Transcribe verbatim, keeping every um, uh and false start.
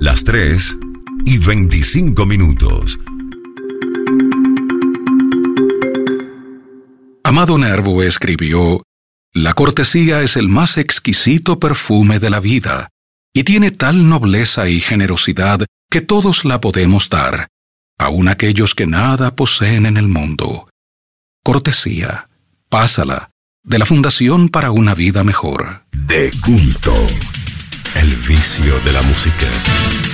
Las tres y veinticinco minutos. Amado Nervo escribió: «La cortesía es el más exquisito perfume de la vida, y tiene tal nobleza y generosidad que todos la podemos dar, aun aquellos que nada poseen en el mundo. Cortesía, pásala, de la Fundación para una Vida Mejor». De culto, el vicio de la música.